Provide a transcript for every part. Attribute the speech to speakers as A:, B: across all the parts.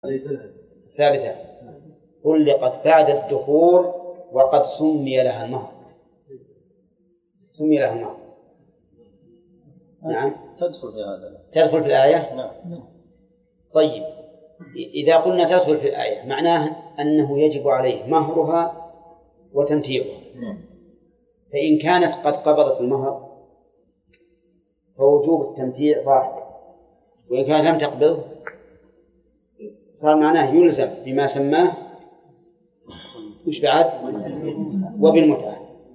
A: الثالثة طلقت بعد الدخول وقد سمي لها المهر. سمي لها المهر. نعم
B: تدخل في هذا.
A: تدخل في الآية.
B: نعم.
A: طيب إذا قلنا تدخل في الآية معناه أنه يجب عليه مهرها وتمتيعها. فإن كانت قد قبضت المهر فوجوب التمتيع ظاهر، وإن كانت لم تقبض صار معناه يلزم بما سماه وش بعد وبالمتعة،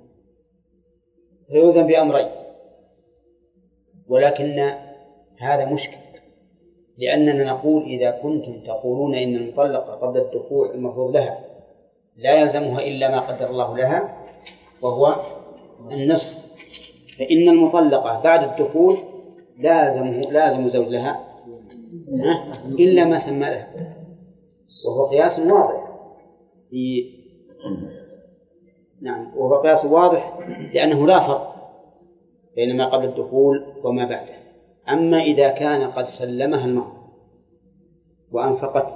A: فيلزم بأمرين. ولكن هذا مشكل، لأننا نقول إذا كنتم تقولون إن المطلقة قبل الدخول المفروض لها لا يلزمها إلا ما قدر الله لها وهو النصف، فإن المطلقة بعد الدخول لازم زوج لها إلا ما سمى لها، وهو قياس واضح نعم، وهو قياس واضح لأنه لا فرق بين ما قبل الدخول وما بعده. أما إذا كان قد سلمها المهر وأنفقت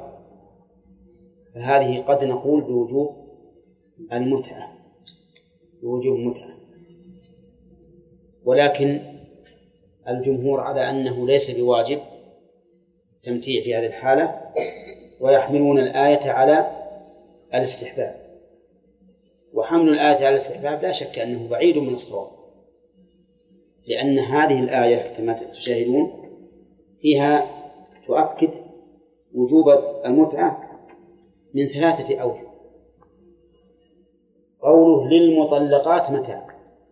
A: فهذه قد نقول بوجوب المتعة، بوجوب المتعة. ولكن الجمهور على أنه ليس بواجب التمتيع في هذه الحالة، ويحملون الآية على الاستحباب، وحمل الآية على الاستحباب لا شك أنه بعيد من الصواب، لأن هذه الآية كما تشاهدون فيها تؤكد وجوب المتعة من 3 أوجه. قوله للمطلقات متاع،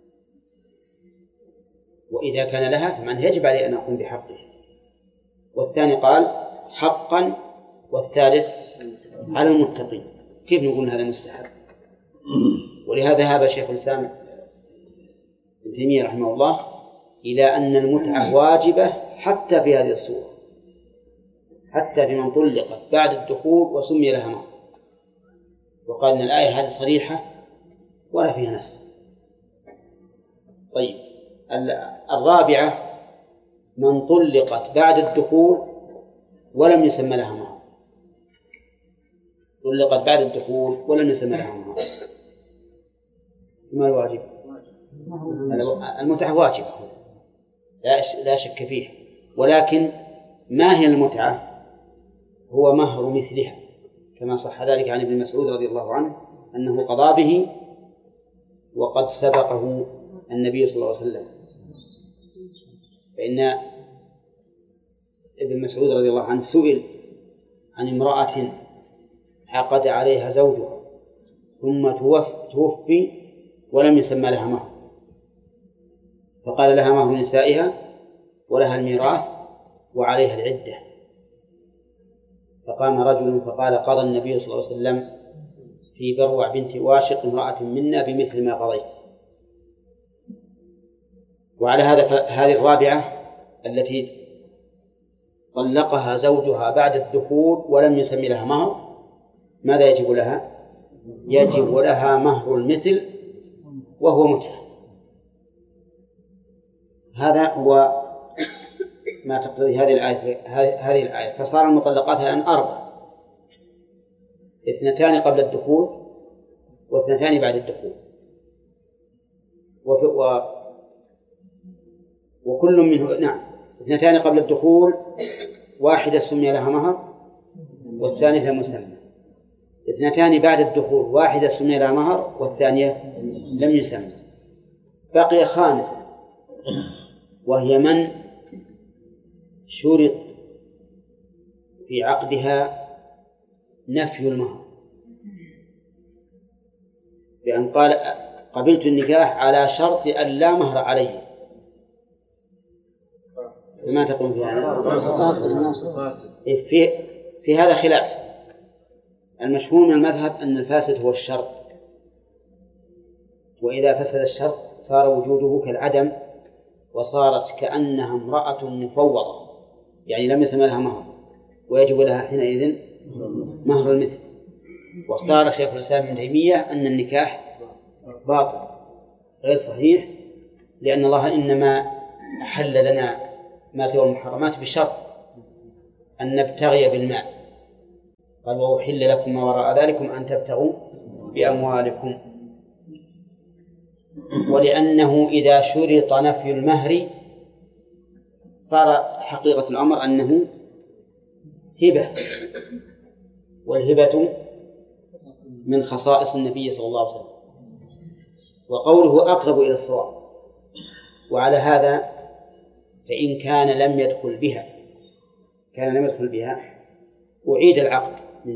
A: وإذا كان لها فمن يجب عليه أن أقوم بحقه. والثاني قال حقا، والثالث على المتقين. كيف نقول هذا مستحب؟ ولهذا ذهب شيخ الإسلام ابن تيمية رحمه الله إلى أن المتعة واجبة حتى في هذه الصورة، حتى في من طلقت بعد الدخول وسمي لها مهر، وقال أن الآية هذه صريحة ولا فيها نسخ. طيب الرابعة من طلقت بعد الدخول ولم يسمى لها مهر، طلقت بعد الدخول ولم يسمى لها مهر، ما الواجب؟ المتعة واجبة لا شك فيه، ولكن ما هي المتعة؟ هو مهر مثلها، كما صح ذلك عن ابن مسعود رضي الله عنه أنه قضى به وقد سبقه النبي صلى الله عليه وسلم. فإن ابن مسعود رضي الله عنه سئل عن امرأة عقد عليها زوجها ثم توفي ولم يسمى لها مهر، فقال لها مهر نسائها ولها الميراث وعليها العدة. فقام رجل فقال قضى النبي صلى الله عليه وسلم في بروع بنت واشق امرأة منا بمثل ما قضيت. وعلى هذه الرابعة التي طلقها زوجها بعد الدخول ولم يسمي لها مهر، ماذا يجب لها؟ يجب لها مهر المثل وهو متعة. هذا هو ما تقتضي هذه الآية. فصار المطلقات الآن 4: 2 قبل الدخول و2 بعد الدخول، وكل منه 2 قبل الدخول، 1 سمي لها مهر والثانية لم يسمى. 2 بعد الدخول، 1 سمي لها مهر والثانية لم يسمى. بقي 5 وهي من شرط في عقدها نفي المهر، بأن قال قبلت النكاح على شرط أن لا مهر عليه. فما تقول في هذا؟ في هذا خلاف. المشهور من المذهب أن الفاسد هو الشرط، وإذا فسد الشرط صار وجوده كالعدم، وصارت كأنها امرأة مفوضة، يعني لم يسمى لها مهر، ويجب لها حينئذ مهر المثل. واختار شيخ الإسلام ابن تيمية أن النكاح باطل غير صحيح، لأن الله إنما أحل لنا ما سوى المحرمات بشرط أن نبتغي بالمال، قال وأحل لكم ما وراء ذلكم أن تبتغوا بأموالكم. ولأنه إذا شرط نفي المهر صار حقيقة الأمر أنه هبة، والهبة من خصائص النبي صلى الله عليه وسلم، وقوله أقرب إلى الصواب. وعلى هذا فإن كان لم يدخل بها أعيد العقد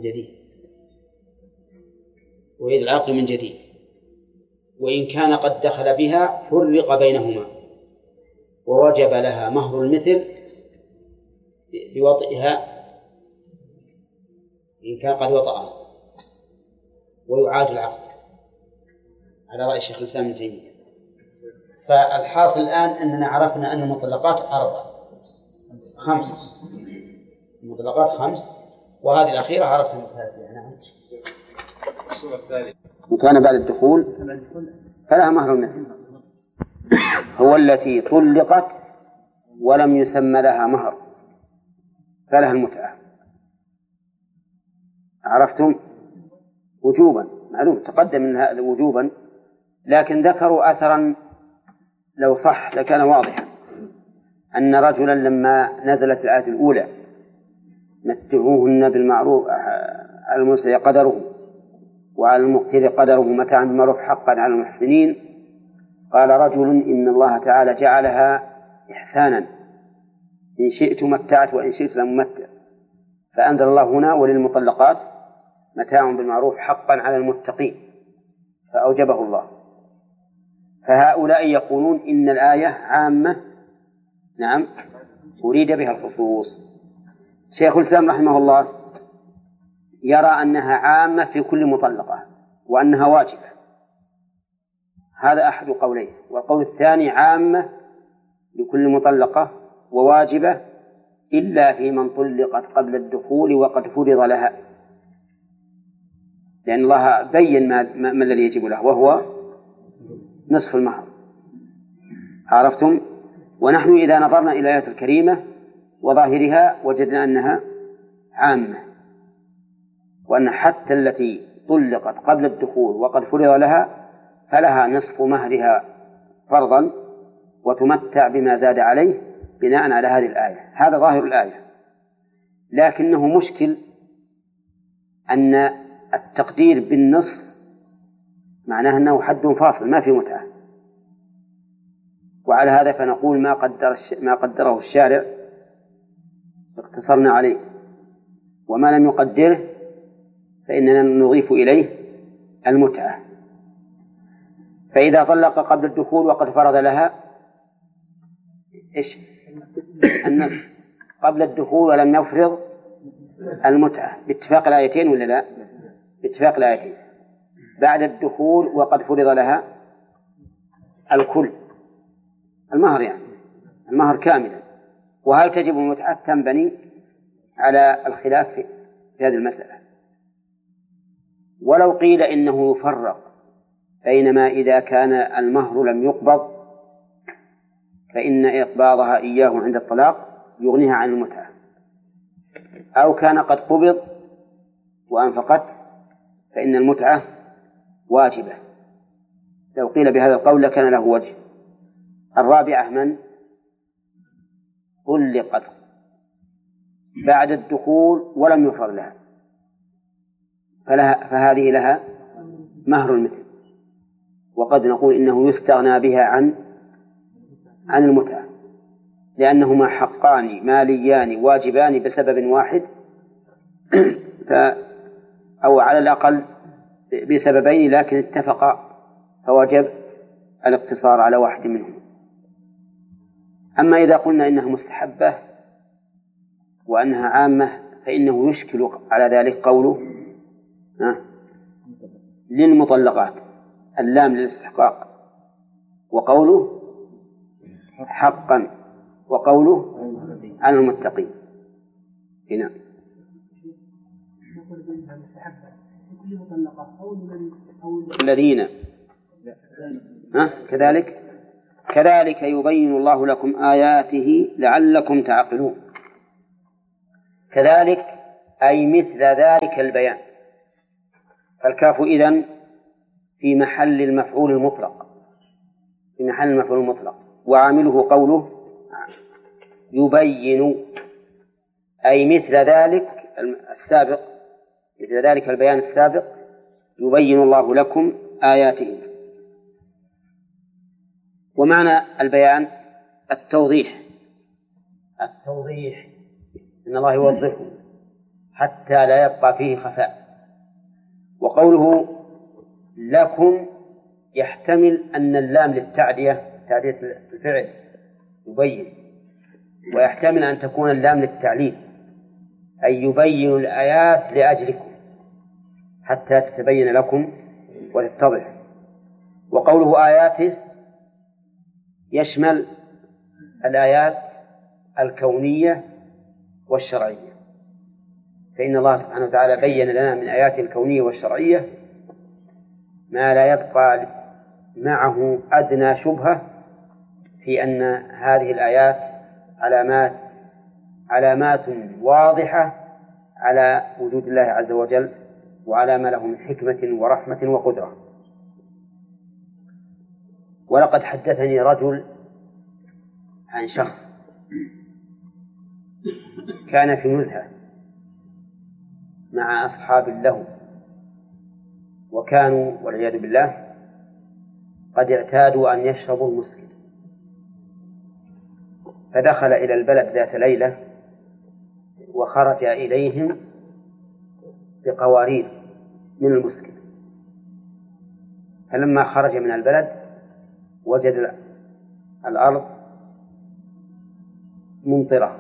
A: من جديد، وإن كان قد دخل بها فرق بينهما ووجب لها مهر المثل بوطئها إن كان قد وطأها، ويعاد العقد على رأي الشيخ الإسلام ابن تيمية. فالحاصل الآن أننا عرفنا أن المطلقات 5، المطلقات 5، وهذه الأخيرة عرفنا مثال فيها. نعم. وكان بعد الدخول فلها مهر المثل، هو التي طلقت ولم يسمى لها مهر فلها المتعة. عرفتم؟ وجوبا، معلوم تقدم من هذا وجوبا، لكن ذكروا أثرا لو صح لكان واضحا، أن رجلا لما نزلت الآية الأولى متعوهن بالمعروف على المسيء قدره وعلى المقتر قدره متاعا بالمعروف حقا على المحسنين، قال رجل إن الله تعالى جعلها إحسانا، إن شئت متعت وإن شئت لم متع، فأنزل الله هنا وللمطلقات متاع بالمعروف حقا على المتقين، فأوجبه الله. فهؤلاء يقولون إن الآية عامة، نعم، أريد بها الخصوص. شيخ الإسلام رحمه الله يرى أنها عامة في كل مطلقة وأنها واجبة، هذا أحد قوليه. والقول الثاني عامة لكل مطلقة وواجبة إلا في من طلقت قبل الدخول وقد فرض لها، لأن الله بين ما الذي يجب له وهو نصف المهر. عرفتم؟ ونحن إذا نظرنا إلى الآية الكريمة وظاهرها وجدنا أنها عامة، وأن حتى التي طلقت قبل الدخول وقد فرض لها فلها نصف مهرها فرضا وتمتع بما زاد عليه بناء على هذه الآية. هذا ظاهر الآية، لكنه مشكل أن التقدير بالنصف معناه أنه حد فاصل ما في متعة، وعلى هذا فنقول ما قدره الشارع اقتصرنا عليه، وما لم يقدره فإننا نضيف إليه المتعة. فإذا طلق قبل الدخول وقد فرض لها إيش؟ النصف قبل الدخول ولم يفرض المتعة، باتفاق الآيتين ولا لا؟ باتفاق الآيتين. بعد الدخول وقد فرض لها الكل، المهر يعني المهر كاملا. وهل تجب المتعة؟ تنبني على الخلاف في هذه المسألة. ولو قيل إنه يفرق بينما إذا كان المهر لم يقبض فإن إقباضها إياه عند الطلاق يغنيها عن المتعة، أو كان قد قبض وأنفقت فإن المتعة واجبة. لو قيل بهذا القول لكان له وجه. الرابعة من طلقت بعد الدخول ولم يفرض لها فهذه لها مهر المثل، وقد نقول إنه يستغنى بها عن المتعة، لأنهما حقان ماليان واجبان بسبب واحد أو على الأقل بسببين لكن اتفقا فوجب الاقتصار على واحد منهم. أما إذا قلنا إنها مستحبة وأنها عامة فإنه يشكل على ذلك قوله للمطلقات، اللام للاستحقاق، وقوله حقا، وقوله على المتقين. هنا الذين كذلك يبين الله لكم آياته لعلكم تعقلون. كذلك أي مثل ذلك البيان. فالكاف إذن في محل المفعول المطلق، في محل المفعول المطلق، وعامله قوله يبين، أي مثل ذلك السابق، مثل ذلك البيان السابق يبين الله لكم آياته. ومعنى البيان التوضيح، التوضيح إن الله يوضحه حتى لا يبقى فيه خفاء. وقوله لكم يحتمل أن اللام للتعدية، تعدية الفعل يبين، ويحتمل أن تكون اللام للتعليل، أي يبين الآيات لأجلكم حتى تتبين لكم وتتضح. وقوله آياته يشمل الآيات الكونية والشرعية، فإن الله سبحانه وتعالى بين لنا من آياته الكونية والشرعية ما لا يبقى معه أدنى شبهة في أن هذه الآيات علامات واضحة على وجود الله عز وجل وعلى ما له من حكمة ورحمة وقدرة. ولقد حدثني رجل عن شخص كان في نزهة مع أصحاب له، وكانوا والعياذ بالله قد اعتادوا أن يشربوا المسكر، فدخل إلى البلد ذات ليلة وخرج إليهم بقوارير من المسكر. فلما خرج من البلد وجد الأرض ممطرة،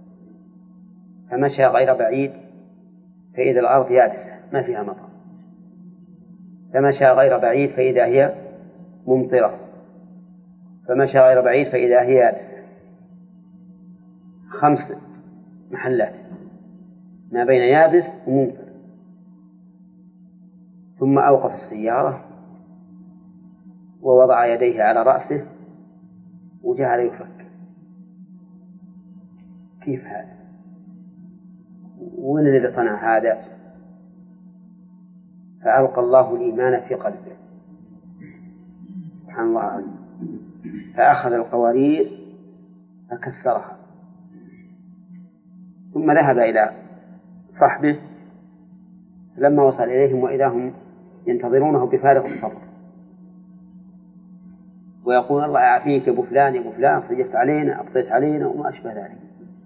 A: فمشى غير بعيد فإذا الأرض يابسة ما فيها مطر، فمشى غير بعيد فإذا هي ممطرة، فمشى غير بعيد فإذا هي يابسة. 5 محلات ما بين يابس وممطر. ثم أوقف السيارة ووضع يديه على رأسه وجعل يفكر كيف هذا؟ وين الذي صنع هذا؟ فألقى الله الإيمان في قلبه سبحان الله العظيم، فأخذ القوارير فكسرها، ثم ذهب إلى صحبه لما وصل إليهم وإذا هم ينتظرونه بفارغ الصبر، ويقول الله يعافيك يا أبو فلان يا أبو فلان، صيفت علينا أبطيت علينا وما أشبه ذلك.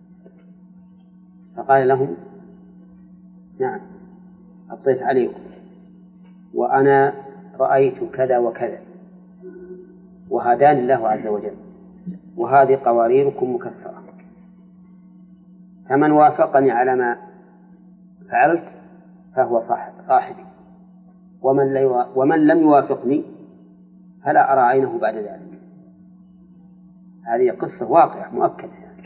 A: فقال لهم نعم أبطيت عليكم، وأنا رأيت كذا وكذا وهداني الله عز وجل، وهذه قواريركم مكسرة، فمن وافقني على ما فعلت فهو صاحبي، ومن لم يوافقني فلا أرى عينه بعد ذلك. هذه قصة واقعة مؤكدة.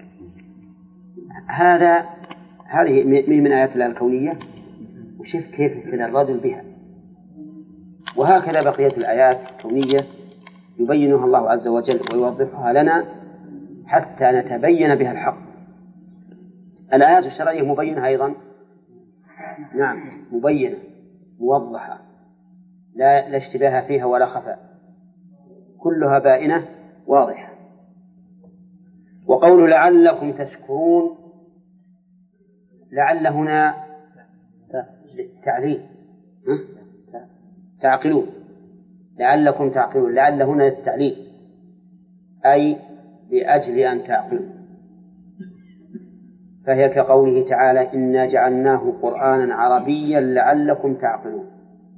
A: هذه من آيات الله الكونية، وشوف كيف ابتلى الرجل بها. وهكذا بقية الآيات الكونية يبينها الله عز وجل ويوضحها لنا حتى نتبين بها الحق. الآيات الشرعية مبينة أيضا، نعم مبينة موضحة لا اشتباه فيها ولا خفاء، كلها بائنة واضحة. وقول لعلكم تشكرون، لعل هنا للتعليل تعقلون، لعلكم تعقلون، لعل هنا للتعليل أي لأجل أن تعقلوا، فهي كقوله تعالى إنا جعلناه قرآنا عربيا لعلكم تعقلون.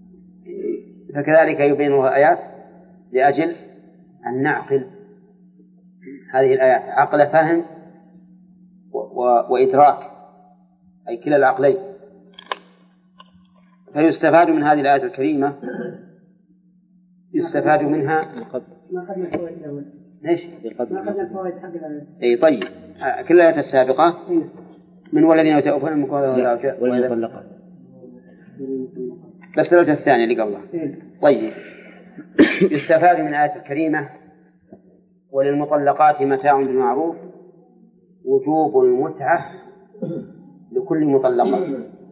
A: فكذلك يبين الآيات لأجل أن نعقل هذه الآيات عقل فهم وإدراك، أي كلا العقلين. فيستفاد من هذه الآية الكريمة، يستفاد منها
B: ما أخذنا الفوائد الأول.
A: ليش؟
B: ما أخذنا الفوائد حق الآية.
A: أي طيب، كل الآيات السابقة من والذين يتوفون منكم والمطلقات، بس الآية الثانية اللي قبلها. طيب، يستفاد من الآية الكريمة وللمطلقات متاع بالمعروف وجوب المتعة لكل مطلقة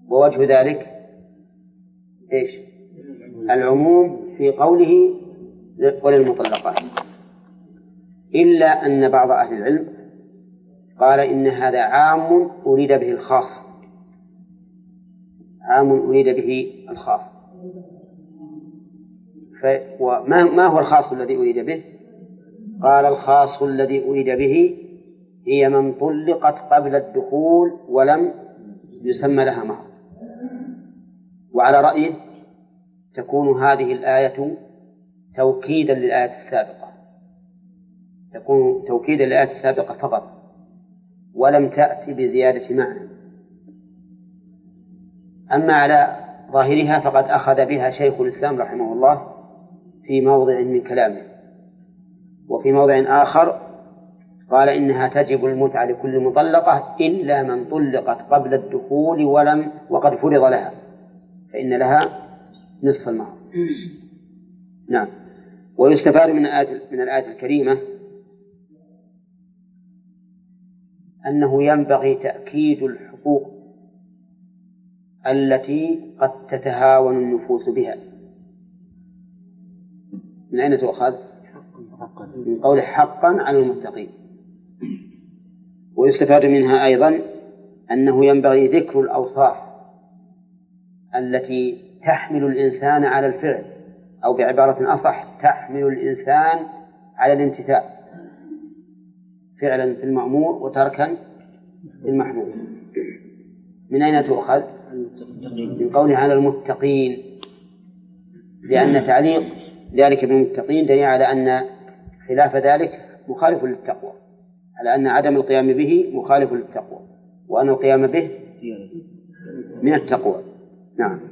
A: ووجه ذلك إيش؟ العموم في قوله وللمطلقات، إلا أن بعض أهل العلم قال إن هذا عام أريد به الخاص، عام أريد به الخاص. ما هو الخاص الذي أريد به؟ قال الخاص الذي أريد به هي من طلقت قبل الدخول ولم يسمى لها مهر. وعلى رأيه تكون هذه الآية توكيدا للآية السابقة، تكون توكيدا للآية السابقة فقط ولم تأتي بزيادة معنى. أما على ظاهرها فقد أخذ بها شيخ الإسلام رحمه الله في موضع من كلامه، وفي موضع آخر قال إنها تجب المتعة لكل مطلقة إلا من طلقت قبل الدخول وقد فرض لها، فإن لها نصف المهر. نعم. ويستفاد من الآية الكريمة أنه ينبغي تأكيد الحقوق التي قد تتهاون النفوس بها. من أين تؤخذ؟ من قول حقا على المتقين. ويستفاد منها أيضا أنه ينبغي ذكر الأوصاف التي تحمل الإنسان على الفعل، أو بعبارة أصح تحمل الإنسان على الامتثال، فعلا في المأمور وتركا في المحمود. من أين تؤخذ؟ من قوله على المتقين، لأن تعليق ذلك بالمتقين دليل على أن خلاف ذلك مخالف للتقوى، على أن عدم القيام به مخالف للتقوى، وأن القيام به من التقوى. نعم.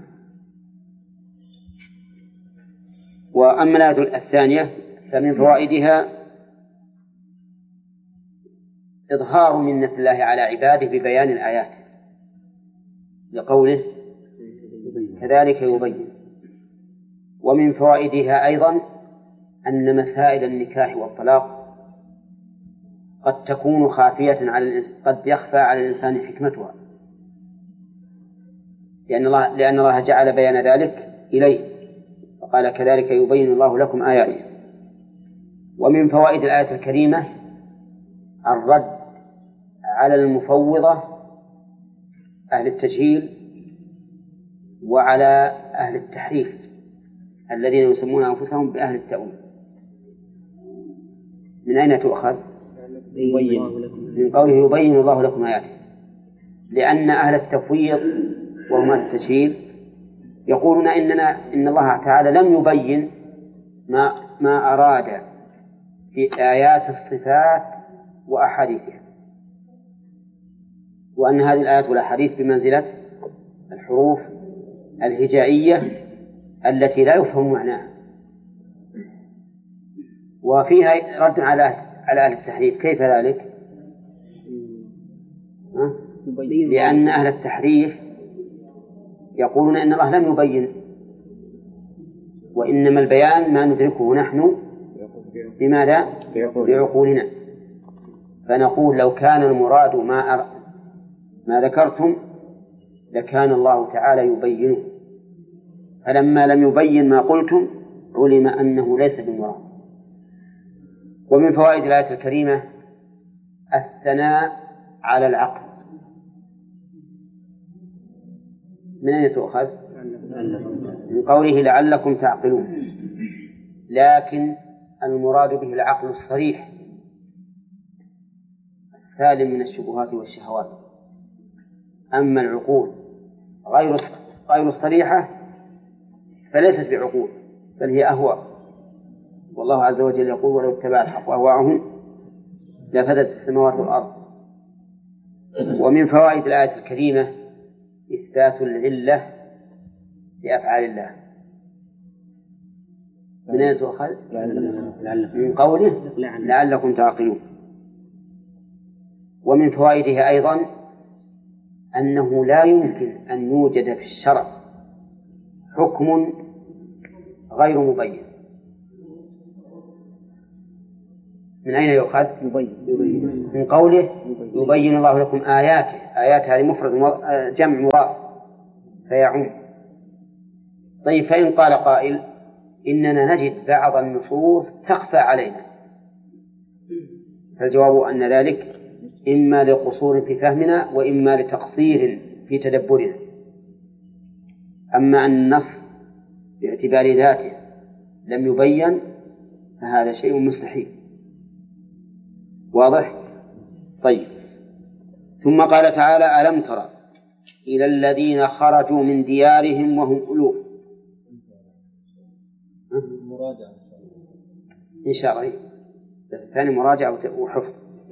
A: وأما الآية الثانية فمن فوائدها إظهار منة الله على عباده ببيان الآيات، لقوله كذلك يبين. ومن فوائدها أيضا أن مسائل النكاح والطلاق قد تكون خافية قد يخفى على الإنسان حكمتها، لأن الله جعل بيان ذلك إليه، فقال كذلك يبين الله لكم آياته. ومن فوائد الآية الكريمة الرد على المفوضة أهل التجهيل وعلى أهل التحريف الذين يسمون أنفسهم بأهل التأويل. من أين تؤخذ؟ من قوله يبين الله لكم آياته، لأن أهل التفويض وهم أهل التجهيل يقولون إن الله تعالى لم يبين ما أراد في آيات الصفات وأحاديثها، وأن هذه الآيات والأحاديث بمنزلة الحروف الهجائية التي لا يفهم معناها. وفيها رد على أهل التحريف. كيف ذلك؟ لأن أهل التحريف يقولون إن الله لم يبين، وإنما البيان ما ندركه نحن بماذا؟ بعقولنا. فنقول لو كان المراد ما ذكرتم لكان الله تعالى يبينه، فلما لم يبين ما قلتم علم أنه ليس بالمراد. ومن فوائد الآية الكريمة الثناء على العقل. من أين تؤخذ؟ من قوله لعلكم تعقلون، لكن المراد به العقل الصريح السالم من الشبهات والشهوات. أما العقول غير الصريحة فليست بعقول بل هي أهواء، والله عز وجل يقول ولو اتبع الحق أهواءهم لفسدت السماوات والأرض. ومن فوائد الآية الكريمة إثبات العلة لأفعال الله. من أين تؤخذ؟ من قوله لعلكم تعقلون. ومن فوائدها أيضا أنه لا يمكن أن يوجد في الشرع حكم غير مبين. من أين يؤخذ؟ من قوله يبين الله لكم آياته. آيات هذه مفرد جمع مضاف، فيعم. طيب فإن قال قائل إننا نجد بعض النصوص تخفى علينا، فالجواب أن ذلك إما لقصور في فهمنا وإما لتقصير في تدبرنا. أما أن النص باعتبار ذاته لم يبين فهذا شيء مستحيل. واضح؟ طيب. ثم قال تعالى: ألم ترى إلى الذين خرجوا من ديارهم وهم ألوف. إن شاء الله الثاني مراجعة وحفظ،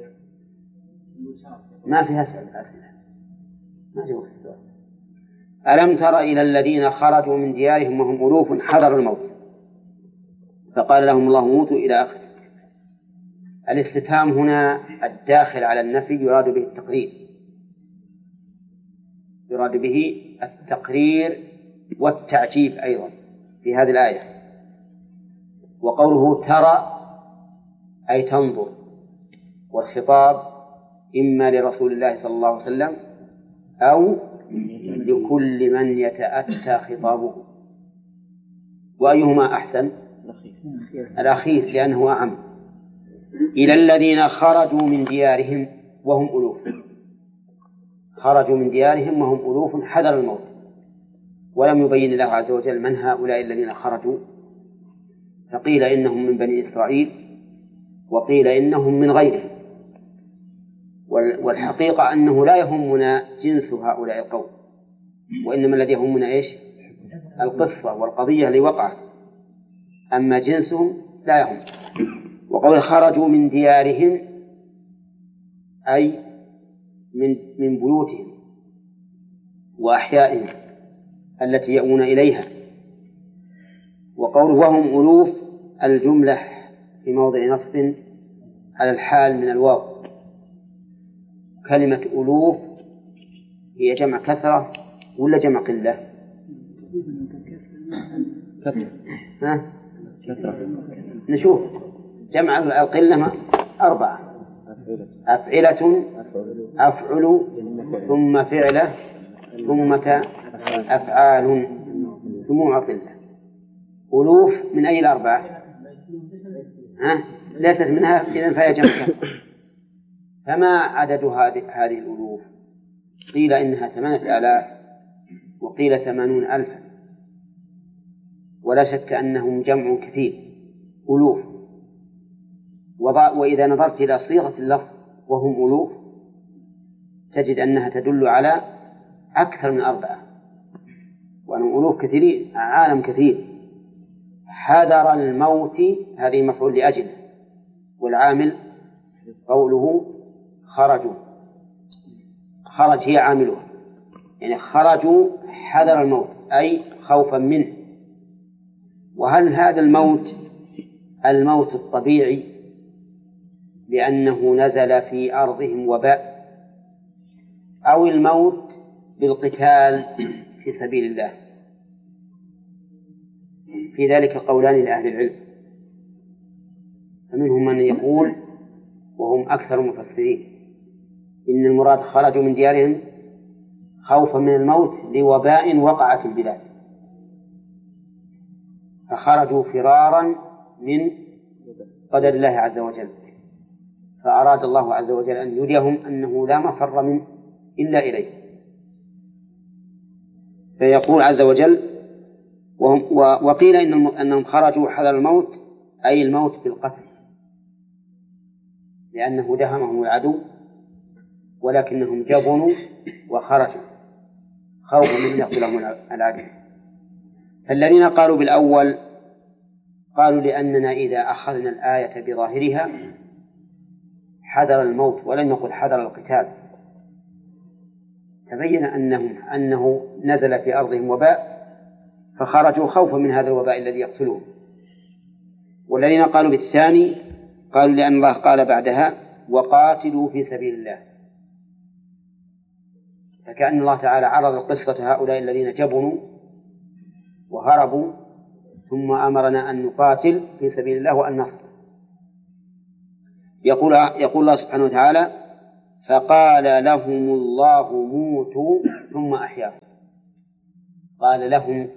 A: ما فيها أسئلة، ما جاءوا في السؤال. ألم تر إلى الذين خرجوا من ديارهم وهم ألوف حذر الموت فقال لهم الله موتوا إلى آخره. الاستفهام هنا الداخل على النفي يراد به التقرير، يراد به التقرير والتعجيب أيضا في هذه الآية. وقوله ترى أي تنظر، والخطاب إما لرسول الله صلى الله عليه وسلم أو لكل من يتأتى خطابه. وأيهما أحسن؟ الأخير لأنه أعم. إلى الذين خرجوا من ديارهم وهم ألوف، خرجوا من ديارهم وهم ألوف حذر الموت، ولم يبين الله عز وجل من هؤلاء الذين خرجوا، فقيل إنهم من بني إسرائيل وقيل إنهم من غيرهم. والحقيقة أنه لا يهمنا جنس هؤلاء القوم، وإنما الذي يهمنا إيش؟ القصة والقضية اللي وقعت، أما جنسهم لا يهم. وقول خرجوا من ديارهم أي من بيوتهم وأحيائهم التي يأوون إليها. وقول وهم ألوف الجملة في موضع نصب على الحال من الواو. كلمة ألوف هي جمع كثرة ولا جمع قلة؟ كثرة. نشوف جمع القلة 4: أفعلة، أفعل، ثم فعلة، ثم أفعال، جموع قلة. ألوف من أي الأربعة؟ ليست منها، إذن فهي جمع كثرة. فما عدد هذه الألوف؟ قيل إنها 8000 وقيل 80,000، ولا شك أنهم جمع كثير ألوف. وإذا نظرت إلى صيغة اللفظ وهم ألوف تجد أنها تدل على أكثر من 4، وأنهم ألوف كثيرين، عالم كثير. حذر الموت هذه مفعول لأجله، والعامل قوله خرجوا، خرج هي عامله، يعني خرجوا حذر الموت أي خوفا منه. وهل هذا الموت الطبيعي لأنه نزل في أرضهم وباء، أو الموت بالقتال في سبيل الله؟ في ذلك قولان لأهل العلم، فمنهم من يقول وهم أكثر المفسرين إن المراد خرجوا من ديارهم خوفا من الموت لوباء وقع في البلاد، فخرجوا فرارا من قدر الله عز وجل، فأراد الله عز وجل أن يريهم أنه لا مفر منه إلا إليه. فيقول عز وجل وقيل أنهم خرجوا حذر الموت أي الموت بالقتل، لأنه دهمهم العدو ولكنهم جبنوا وخرجوا خوفا من يقتلهم العدو. فالذين قالوا بالأول قالوا لأننا إذا أخذنا الآية بظاهرها حذر الموت ولم يقل حذر القتال، تبين أنه نزل في أرضهم وباء فخرجوا خوفا من هذا الوباء الذي يقتلهم. والذين قالوا بالثاني قالوا لأن الله قال بعدها وقاتلوا في سبيل الله، فكأن الله تعالى عرض قصة هؤلاء الذين جبنوا وهربوا ثم أمرنا أن نقاتل في سبيل الله وأن نصبر. يقول الله سبحانه وتعالى فقال لهم الله موتوا ثم أحياهم. قال لهم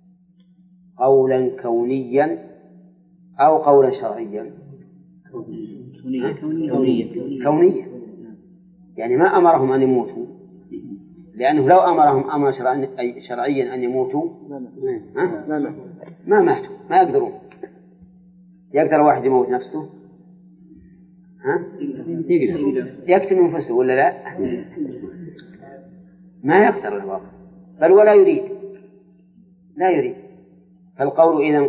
A: قولا كونيا أو قولا شرعيا؟ كونيا، يعني ما أمرهم أن يموتوا، لأنه لو أمرهم أمر شرعيا أن يموتوا ما ماتوا، ما يقدرون. يقدر واحد يموت نفسه؟ يقتل نفسه ولا لا؟ ما يقدر الواقع، بل ولا يريد، لا يريد. فالقول إذن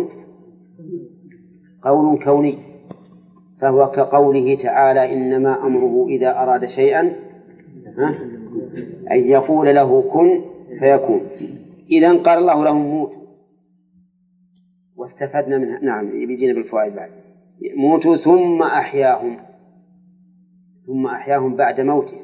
A: قول كوني، فهو كقوله تعالى إنما أمره إذا أراد شيئا أن يقول له كن فيكون. إذن قال الله لهم موتوا، واستفدنا منها. نعم يجينا بالفوائد بعد. موتوا ثم أحياهم بعد موتهم.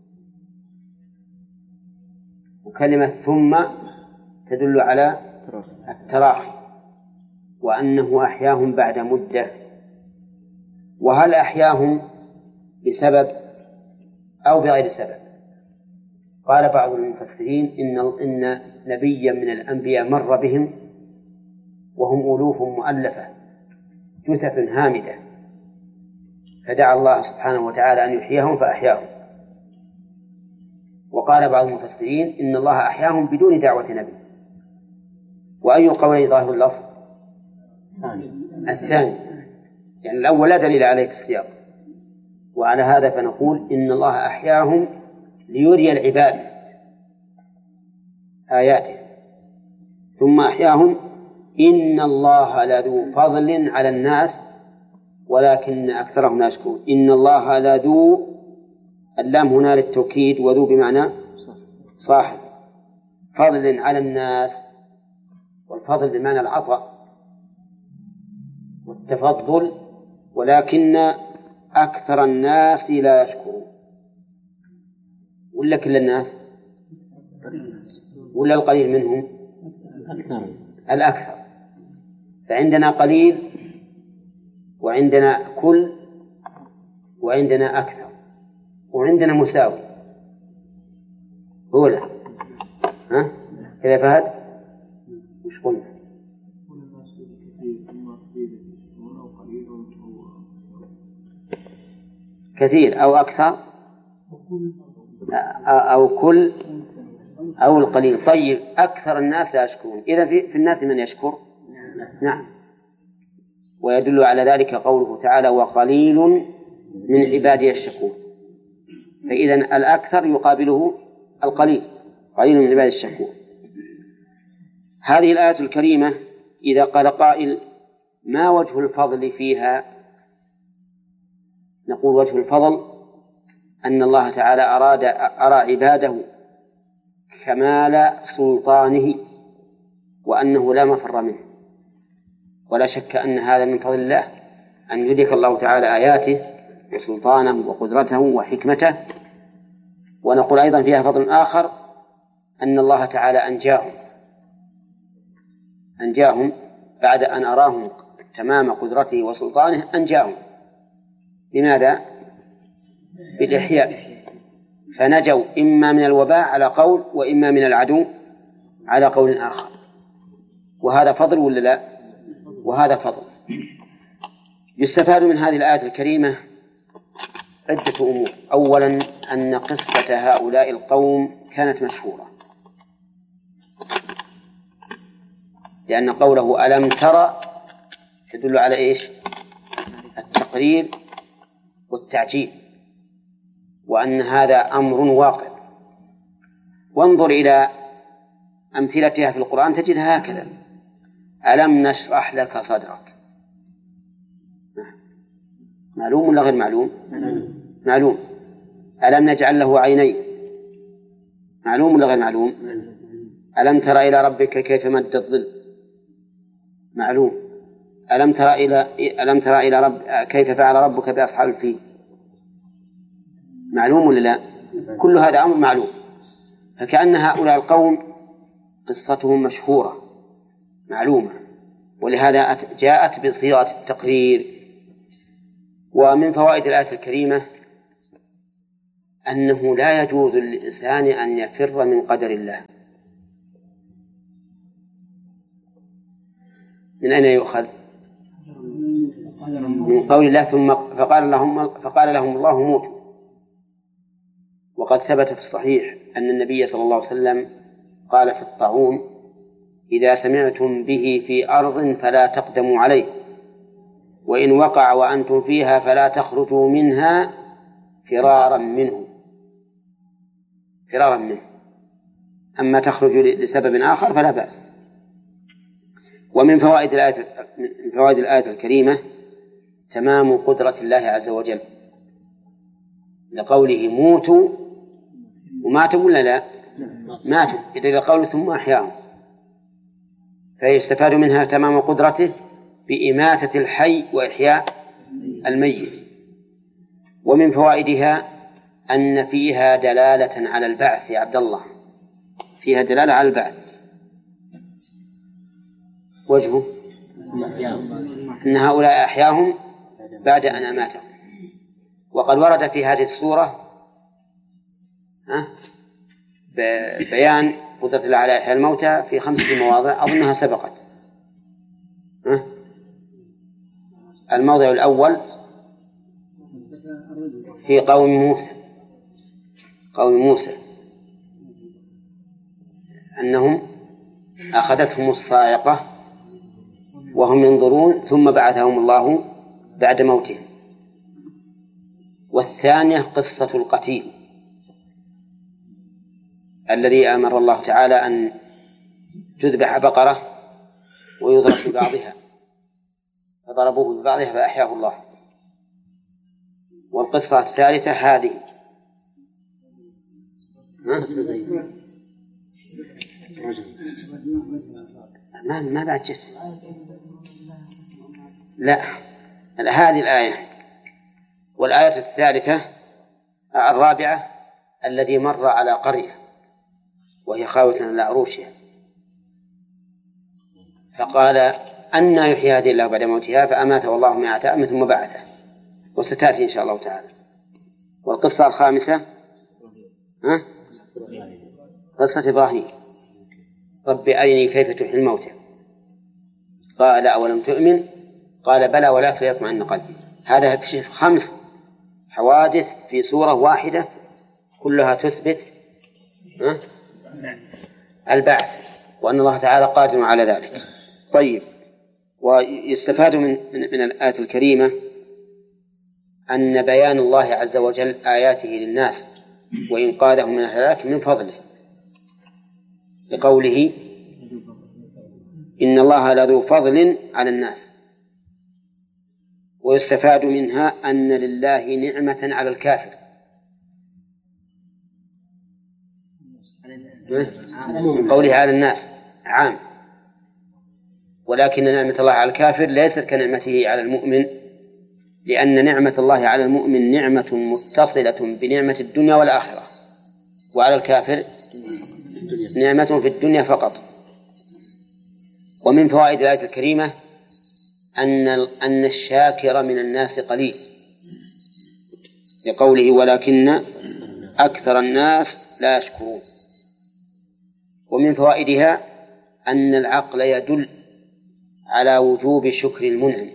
A: وكلمة ثم تدل على التراخي، وأنه أحياهم بعد مدة. وهل أحياهم بسبب أو بغير سبب؟ قال بعض المفسرين إن نبيا من الأنبياء مر بهم وهم ألوف مؤلفة جثث هامدة، فدعا الله سبحانه وتعالى أن يحييهم فأحياهم. وقال بعض المفسرين إن الله أحياهم بدون دعوة نبي. وأي قولين ظاهر اللفظ؟ الثاني، يعني الأول لا دليل عليه في السياق. وعلى هذا فنقول إن الله أحياهم ليري العباد آياته، ثم أحياهم. إن الله لذو فضل على الناس ولكن أكثرهم لا يشكرون. إن الله لذو، اللام هنا للتوكيد، وذو بمعنى صاحب، فضل على الناس، والفضل بمعنى العطاء والتفضل، ولكن أكثر الناس لا يشكرون. ولا كل الناس؟ ولا القليل منهم؟ الأكثر. فعندنا قليل، وعندنا كل، وعندنا أكثر، وعندنا مساوي. هو لا؟ كذا فهد؟ وش قلنا؟ كثير أو أكثر أو كل أو القليل. طيب أكثر الناس لا يشكرون، إذا في الناس من يشكر؟ نعم. ويدل على ذلك قوله تعالى وقليل من عبادي الشكور. فإذا الأكثر يقابله القليل، قليل من عبادي الشكور. هذه الآية الكريمة إذا قال قائل ما وجه الفضل فيها؟ نقول وجه الفضل أن الله تعالى أرى عباده كمال سلطانه، وأنه لا مفر منه. ولا شك أن هذا من فضل الله، أن يدرك الله تعالى آياته وسلطانه وقدرته وحكمته. ونقول أيضا فيها فضل آخر، أن الله تعالى أنجاهم بعد أن أراهم تمام قدرته وسلطانه، أنجاهم. لماذا؟ بالإحياء، فنجوا إما من الوباء على قول، وإما من العدو على قول آخر. وهذا فضل ولا لا؟ وهذا فضل. يستفاد من هذه الآية الكريمة عدة أمور. أولا أن قصة هؤلاء القوم كانت مشهورة، لأن قوله ألم ترى تدل على إيش؟ التقرير والتعجيل، وأن هذا أمر واقع. وانظر إلى أمثلتها في القرآن تجدها هكذا: ألم نشرح لك صدرك. معلوم ولا غير معلوم؟ معلوم. ألم نجعل له عينين. معلوم ولا غير معلوم؟ ألم ترى إلى ربك كيف مد الظل. معلوم. ألم ترى إلى كيف فعل ربك بأصحاب الفيل. معلوم ولا لا؟ كل هذا أمر معلوم. فكأن هؤلاء القوم قصتهم مشهورة معلومة، ولهذا جاءت بصيغة التقرير. ومن فوائد الآية الكريمة أنه لا يجوز للإنسان أن يفر من قدر الله، من أين يؤخذ؟ من قول الله ثم فقال لهم الله موتوا. وقد ثبت في الصحيح أن النبي صلى الله عليه وسلم قال في الطاعون: إذا سمعتم به في أرض فلا تقدموا عليه، وإن وقع وأنتم فيها فلا تخرجوا منها فرارا منه. أما تخرجوا لسبب آخر فلا بأس. ومن فوائد الآية الكريمة تمام قدرة الله عز وجل، لقوله موتوا، وماتوا ولا لا؟ ماتوا، إذا قوله ثم أحياهم، فيستفاد منها تمام قدرته بإماتة الحي وإحياء الميت. ومن فوائدها أن فيها دلالة على البعث يا عبد الله، فيها دلالة على البعث. وجهه أن هؤلاء أحياهم بعد أن أماتهم. وقد ورد في هذه السورة بيان قدرة الله على إحياء الموتى في 5 مواضع أظنها سبقت. الموضع الأول في قوم موسى أنهم أخذتهم الصاعقة وهم ينظرون ثم بعثهم الله بعد موتهم. والثانية قصة القتيل الذي أمر الله تعالى أن تذبح بقرة ويضرب ببعضها، فضربوه ببعضها فأحياه الله. والقصة الثالثة هذه ما بعد جس، لا هذه الآية. والآية الثالثة الرابعة الذي مر على قرية وهي خاوية على عروشها فقال أنى يحيي هذه الله بعد موتها، فأماته الله 100 عام ثم بعثه، وستأتي إن شاء الله تعالى. والقصة الخامسة قصة إبراهيم: رب أرني كيف تحيي الموتى، قال أولم تؤمن؟ قال بلى ولكن ليطمئن قلبي. هذا يكشف 5 حوادث في سورة واحدة كلها تثبت البعث، وأن الله تعالى قادر على ذلك. طيب، ويستفاد من الآية الكريمة أن بيان الله عز وجل آياته للناس وإنقاذهم من الهلاك من فضله، لقوله إن الله لذو فضل على الناس. ويستفاد منها أن لله نعمة على الكافر، من قوله على الناس عام، ولكن نعمة الله على الكافر ليست كنعمته على المؤمن، لأن نعمة الله على المؤمن نعمة متصلة بنعمة الدنيا والآخرة، وعلى الكافر نعمة في الدنيا فقط. ومن فوائد الآية الكريمة أن الشاكر من الناس قليل، لقوله ولكن أكثر الناس لا يشكرون. ومن فوائدها أن العقل يدل على وجوب شكر المنعم،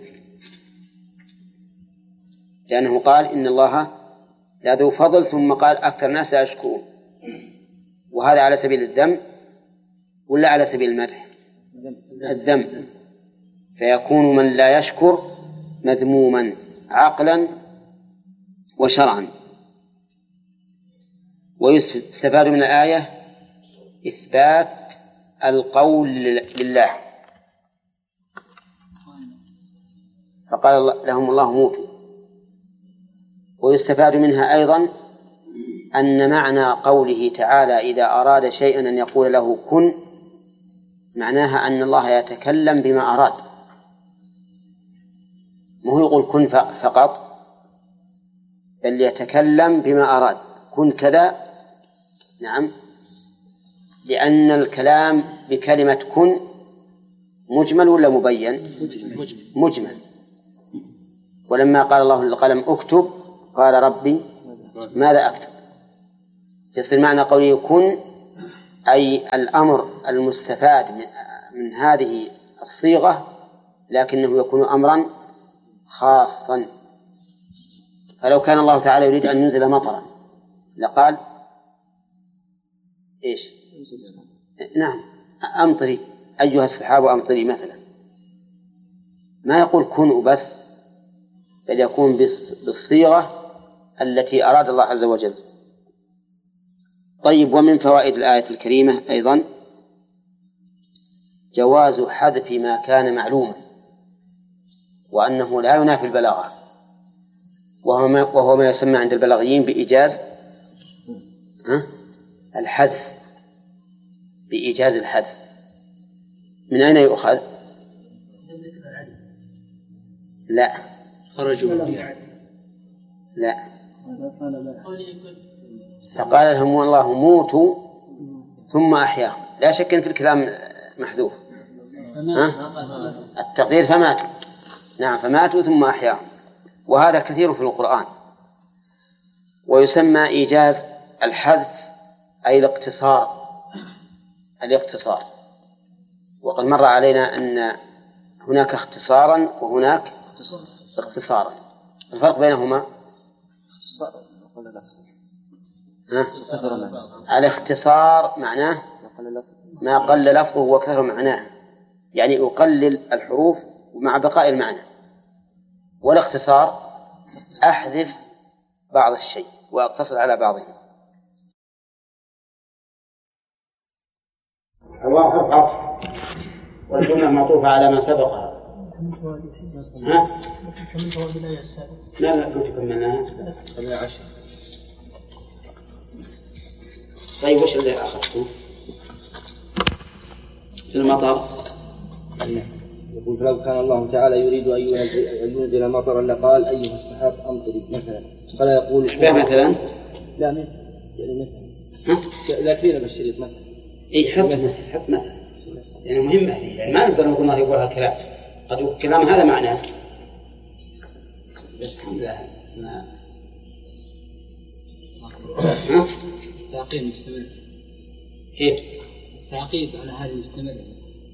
A: لأنه قال إن الله لذو فضل ثم قال أكثر الناس لا يشكرون، وهذا على سبيل الذم ولا على سبيل المدح؟ الذم، فيكون من لا يشكر مذموما عقلا وشرعا. ويستفاد من الآية إثبات القول لله، فقال لهم الله موتوا. ويستفاد منها أيضا أن معنى قوله تعالى إذا أراد شيئا أن يقول له كن، معناها أن الله يتكلم بما أراد، ما هو يقول كن فقط، بل يتكلم بما أراد، كن كذا. نعم، لأن الكلام بكلمة كن مجمل ولا مبين؟ مجمل. ولما قال الله للقلم اكتب قال ربي ماذا أكتب، يصير معنى قوله كن أي الأمر المستفاد من هذه الصيغة لكنه يكون أمرا خاصا. فلو كان الله تعالى يريد أن ينزل مطرا لقال إيش؟ نعم أمطري أيها السحاب أمطري مثلا، ما يقول كن بس، بل يكون بالصيغة التي أراد الله عز وجل. طيب، ومن فوائد الآية الكريمة أيضا جواز حذف ما كان معلوما، وأنه لا ينافي البلاغة، وهو ما يسمى عند البلاغيين بإيجاز الحذف، بإيجاز الحذف. من أين يؤخذ؟ لا
C: خرجوا
A: لا، فقال لهم الله موتوا ثم أحياهم. لا شك أن في الكلام محذوف التقدير فماتوا. نعم، فماتوا ثم أحياهم، وهذا كثير في القرآن. ويسمى إيجاز الحذف أي الاقتصار. وقد مر علينا أن هناك اختصارا وهناك اختصارا. الفرق بينهما الاختصار معناه ما قل لفظه وكثر معناه، يعني أقلل الحروف مع بقاء المعنى. والاختصار أحذف بعض الشيء وأقتصر على بعضه. الله حرف عطف والجملة معطوفة على ما سبقها. ما قلت كملناها؟ طيب، وش اللي أخذته في المطر؟
C: يقول فلو كان الله تعالى يريد أن ينزل مطرا لقال أيها السحاب أمطري مثلا، فلا يقول
A: مثلا
C: لا مثل، يعني مثل لا كثير بالشريط مثلا.
A: إيه، حط مثلا يعني مهمة، يعني ما نقدر نقول الله يقول هالكلام، قد يقول الكلام هذا معناه، بس الحمد لله
D: تعقيد مستمر.
A: كيف؟
D: التعقيد على هذه مستمرة.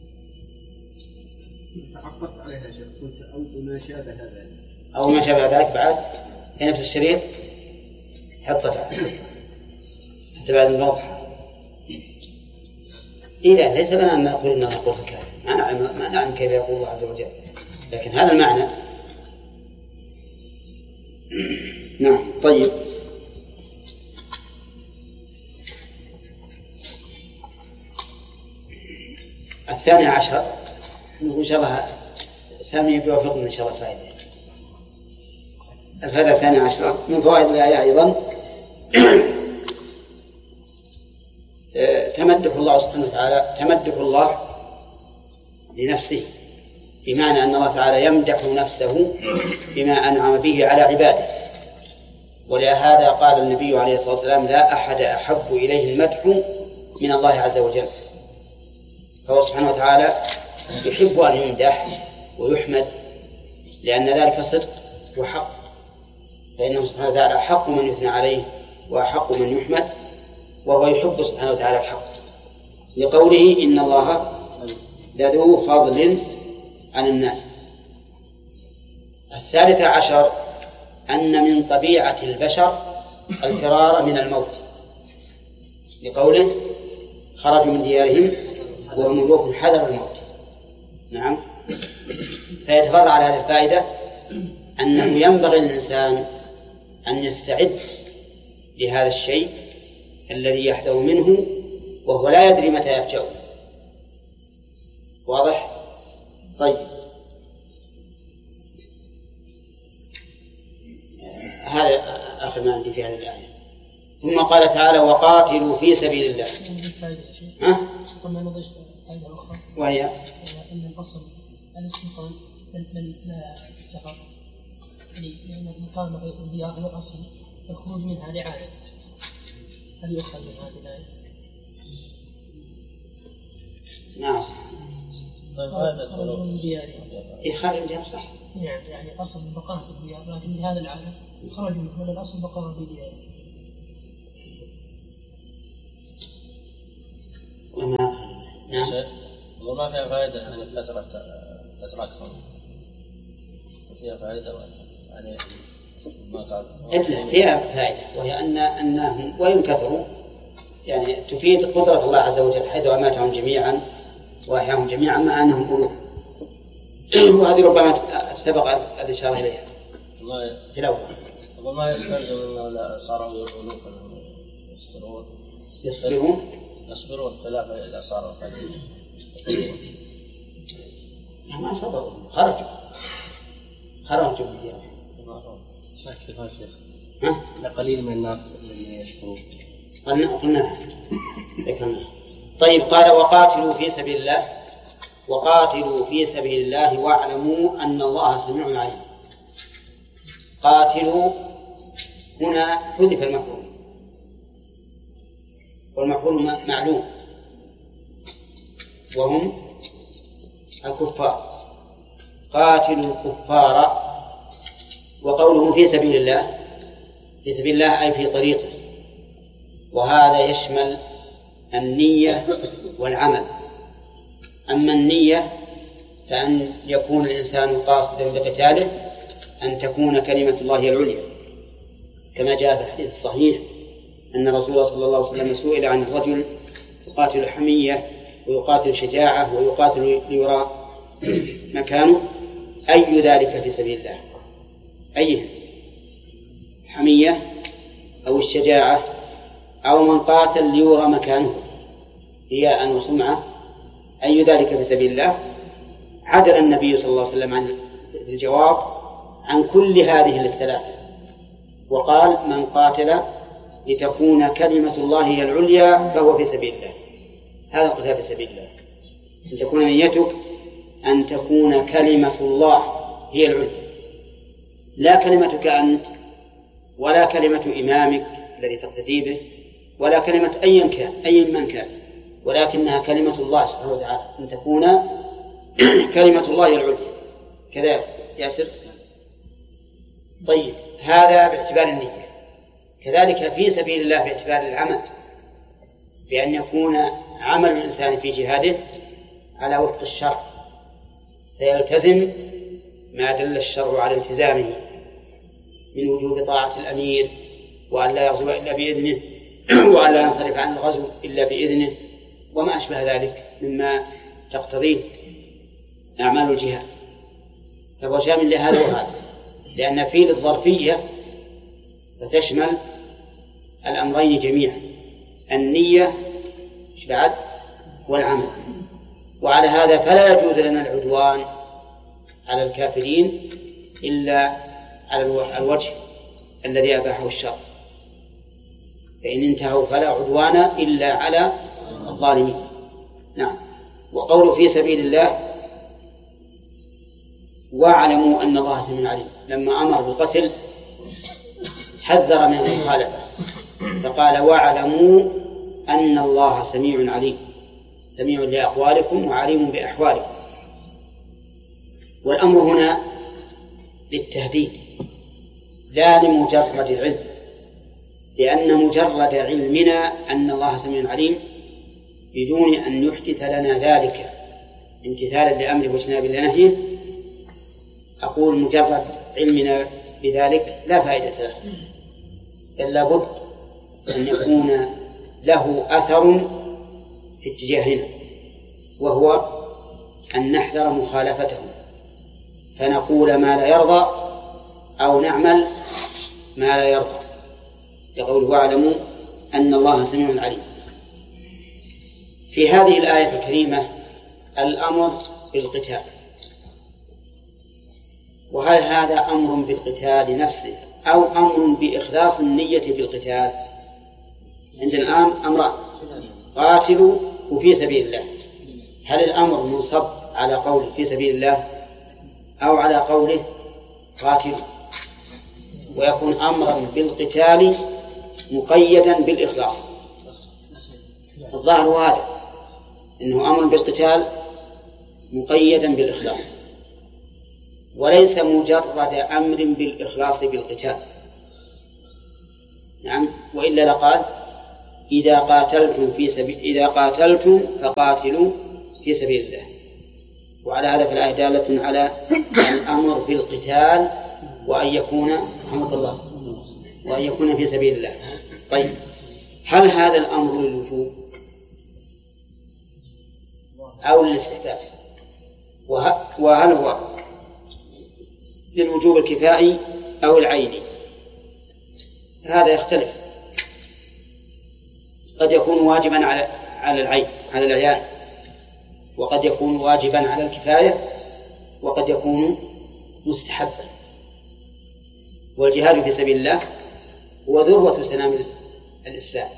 C: تعقبت عليها شيء، قلت أو ما شابه هذا
A: أو ما شابه ذلك بعد في نفس الشريط، حطه بعد حتى بعد الواضحة. إذا ليس لنا أن نقول إننا نقول الكلام، ما نعلم كيف يقول الله عز وجل، لكن هذا المعنى. نعم. طيب، الثاني عشر نقول إن شاء الله سامي بيوفقنا إن شاء الله فائدة. الفائدة الثانية عشرة من فوائد الآية أيضا تمدح الله سبحانه وتعالى، تمدح الله لنفسه، بمعنى أن الله تعالى يمدح نفسه بما أنعم به على عباده. ولهذا قال النبي عليه الصلاة والسلام: لا أحد أحب إليه المدح من الله عز وجل. فهو سبحانه وتعالى يحب أن يمدح ويحمد، لأن ذلك صدق وحق، فإنه سبحانه وتعالى أحق من يثنى عليه وأحق من يحمد، وهو يحب سبحانه وتعالى الحق، لقوله: إن الله لذو فضل على الناس. الثالث عشر أن من طبيعة البشر الفرار من الموت، لقوله: خرجوا من ديارهم وهم ملوك حذر الموت. نعم. فيتفرع على هذه الفائدة أنه ينبغي للإنسان أن يستعد لهذا الشيء الذي يحذر منه وهو لا يدري متى يفجأ. واضح؟ طيب، هذا آخر ما عندي في هذه الآية. ثم قال تعالى: وقاتلوا في سبيل الله. وهي
D: أن الأصل الاستقامة السفر، يعني لأن المقامة الديار هو الأصل، الخروج منها لعادة. هل يؤخذ من هذه الآية؟
A: نعم.
D: خرجوا من ديارهم.
A: خارج من ديار، صح.
D: نعم، يعني أصل البقاء في الديار، لكن لهذا العالم خرجوا من الأصل بقاء في ديارهم.
A: نعم.
E: وما فيها فائدة أن كثرة أتركهم فيها فائدة يعني ما قال
A: فيها فائدة، وهي أنهم وإن كثروا يعني تفيد قدرة الله عز وجل حيث أماتهم جميعا وأحياهم جميعا مع أنهم ألوف. وهذه ربما سبق الإشارة إليها في الأول.
E: وما يستلزم أنه صاروا ألوفا يصبرون خلاف إذا صاروا قليلا.
A: ما صبروا خرجوا بديارهم.
C: ما استفاد شيخ؟ قليل من الناس الذين يشكرون.
A: قلنا ذكرنا. طيب قال وقاتلوا في سبيل الله واعلموا أن الله سميع عليم. قاتلوا هنا حذف المفعول والمفعول معلوم وهم الكفار. قاتلوا الكفار. وقوله في سبيل الله أي في طريقه، وهذا يشمل النية والعمل. أما النية فأن يكون الإنسان قاصدا بقتاله أن تكون كلمة الله العليا، كما جاء في الحديث الصحيح أن رسول الله صلى الله عليه وسلم سئل عن الرجل يقاتل حمية ويقاتل شجاعة ويقاتل ليرى مكانه، أي ذلك في سبيل الله؟ أيه؟ حمية أو الشجاعة أو من قاتل ليرى مكانه رياء وسمعة، أي ذلك في سبيل الله؟ عدل النبي صلى الله عليه وسلم عن الجواب عن كل هذه الثلاثة وقال من قاتل لتكون كلمة الله هي العليا فهو في سبيل الله. هذا القتال في سبيل الله، أن تكون نيتك أن تكون كلمة الله هي العليا، لا كلمتك أنت ولا كلمة إمامك الذي تقتدي به ولا كلمة أي من كان، ولكنها كلمة الله سبحانه وتعالى، أن تكون كلمة الله العليا. كذا ياسر. طيب هذا باعتبار النية. كذلك في سبيل الله باعتبار العمل، بأن يكون عمل الإنسان في جهاده على وفق الشرع فيلتزم ما دل الشرع على التزامه من وجوب طاعة الأمير وأن لا يغزو إلا بإذنه وأن لا ينصرف عن الغزو إلا بإذنه وما أشبه ذلك مما تقتضيه أعمال الجهاد، فهو شامل لهذا وهذا، لأن فيه الظرفية فتشمل الأمرين جميعا، النية بعد والعمل. وعلى هذا فلا يجوز لنا العدوان على الكافرين إلا على الوجه الذي أباحه الشرع، فإن انتهوا فلا عدوان إلا على الظالمين. نعم. وقول في سبيل الله واعلموا أن الله سميع عليم، لما أمر بالقتل حذر من المخالفة فقال واعلموا أن الله سميع عليم، سميع لأقوالكم وعليم بأحوالكم. والأمر هنا للتهديد لا لمجرد العلم، لأن مجرد علمنا أن الله سميع عليم بدون أن يحدث لنا ذلك امتثالا لأمره واجتنابا لنهيه، أقول مجرد علمنا بذلك لا فائدة له، بل لابد أن يكون له أثر في اتجاهنا، وهو أن نحذر مخالفته فنقول ما لا يرضى أو نعمل ما لا يرضى، يقول واعلموا أن الله سميع عليم. في هذه الآية الكريمة الأمر بالقتال، وهل هذا أمر بالقتال نفسه أو أمر بإخلاص النية في القتال؟ عندنا الآن أمران، قاتلوا وفي سبيل الله. هل الأمر منصب على قوله في سبيل الله أو على قوله قاتلوا؟ ويكون أمرا بالقتال مقيدا بالإخلاص. الظاهر هذا إنه أمر بالقتال مقيدا بالإخلاص، وليس مجرد أمر بالإخلاص بالقتال. نعم، وإلا لقال إذا قاتلتم فقاتلوا في سبيل الله، وعلى هذا فالآية دالة على الأمر بالقتال وأن يكون رحمة الله وأن يكون في سبيل الله. طيب، هل هذا الأمر للوجوب أو للاستحباب؟ وهل هو للوجوب الكفائي أو العيني؟ هذا يختلف، قد يكون واجبا على العين على العيان، وقد يكون واجبا على الكفاية، وقد يكون مستحبا. والجهاد في سبيل الله هو ذروة سنام الإسلام،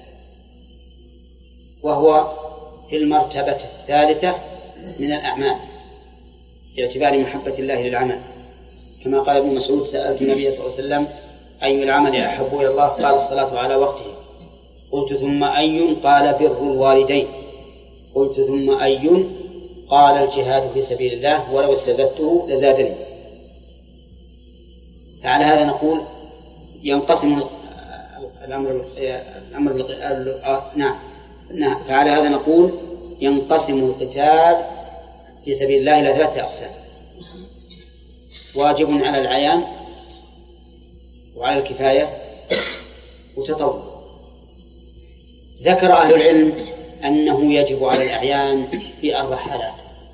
A: وهو في المرتبة الثالثة من الأعمال باعتبار محبة الله للعمل، كما قال ابن مسعود: سألت النبي صلى الله عليه وسلم أي العمل أحب إلى الله؟ قال: الصلاة على وقته. قلت: ثم أي؟ قال: بر الوالدين. قلت: ثم أي؟ قال: الجهاد في سبيل الله، ولو استزدته لزادني. فعلى هذا نقول ينقسم فعلى هذا نقول ينقسم القتال في سبيل الله إلى 3 أقسام: واجب على العيان، وعلى الكفاية، وتطوع. ذكر أهل العلم أنه يجب على الأعيان في 4 حالات.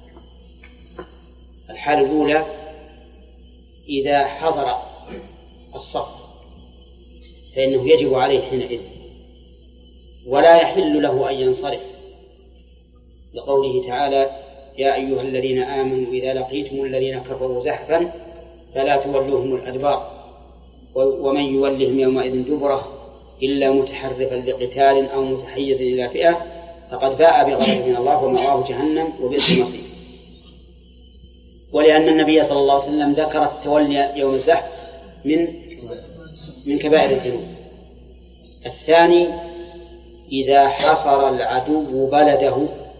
A: الحالة الأولى إذا حضر الصف فإنه يجب عليه حينئذ، ولا يحل له أن ينصرف، لقوله تعالى: يا أيها الذين آمنوا إذا لقيتم الذين كفروا زحفا فلا تولوهم الأدبار ومن يولهم يومئذ دبره إلا متحرفا لقتال أو متحيز إلى فئة فقد باء بغضب من الله ومأواه جهنم وبئس المصير. ولأن النبي صلى الله عليه وسلم ذكر التولي يوم الزحف من كبائر الذنوب. الثاني إذا حصر العدو بلده،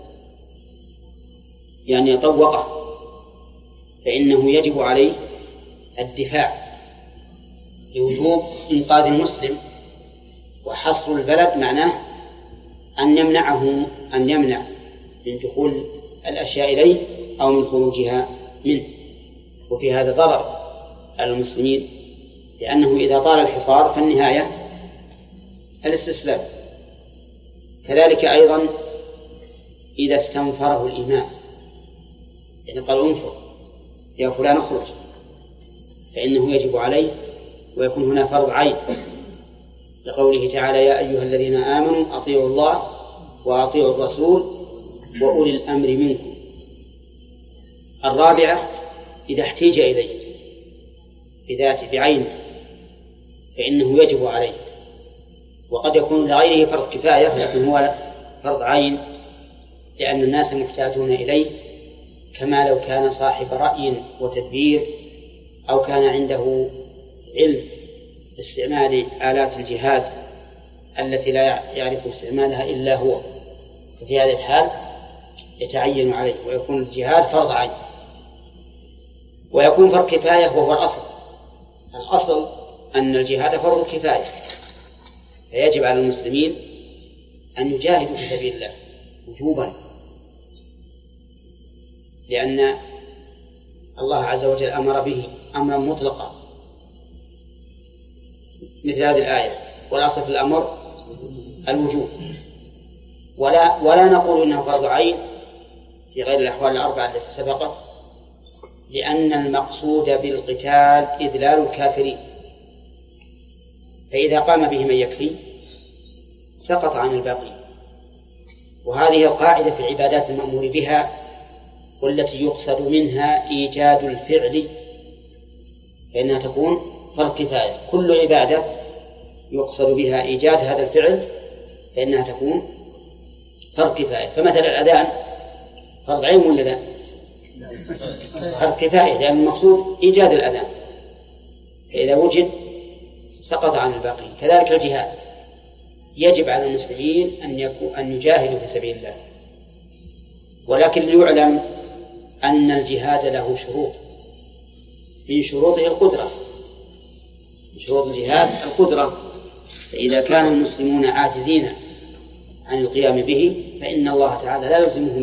A: يعني طوقه، فإنه يجب عليه الدفاع لوجوب إنقاذ المسلم. وحصر البلد معناه أن يمنع من دخول الأشياء إليه أو من خروجها منه، وفي هذا ضرر على المسلمين، لأنه إذا طال الحصار فالنهاية الاستسلام. كذلك أيضا إذا استنفره الإمام، يعني قال: انفر يا فلان اخرج، فإنه يجب عليه ويكون هنا فرض عين، لقوله تعالى: يا أيها الذين آمنوا أطيعوا الله وأطيعوا الرسول وأولي الأمر منكم. الرابعة إذا احتيج إليه بذاته بعينه فإنه يجب عليه، وقد يكون لغيره فرض كفاية لكن هو فرض عين، لأن الناس محتاجون إليه، كما لو كان صاحب رأي وتدبير أو كان عنده علم باستعمال آلات الجهاد التي لا يعرف استعمالها إلا هو، ففي هذه الحال يتعين عليه ويكون الجهاد فرض عين. ويكون فرض كفاية وهو الأصل أن الجهاد فرض كفاية، فيجب على المسلمين أن يجاهدوا في سبيل الله وجوبا، لأن الله عز وجل أمر به أمرا مطلقا مثل هذه الآية، والأصل في الأمر الوجوب. ولا نقول إنه فرض عين في غير الأحوال 4 التي سبقت، لأن المقصود بالقتال إذلال الكافرين، فإذا قام به من يكفي سقط عن الباقي. وهذه القاعدة في العبادات المأمور بها، والتي يقصد منها إيجاد الفعل، فإنها تكون فرض كفاية. كل عبادة يقصد بها إيجاد هذا الفعل فإنها تكون فرض كفاية. فمثل الأذان فرض عين ولا لا؟ فرض كفاية، لأن المقصود إيجاد الأذان، فإذا وجد سقط عن الباقي. كذلك الجهاد يجب على المسلمين أن يجاهدوا في سبيل الله، ولكن ليعلم أن الجهاد له شروط، من شروطه القدرة، من شروط الجهاد القدرة. فإذا كان المسلمون عاجزين عن القيام به فإن الله تعالى لا يلزمهم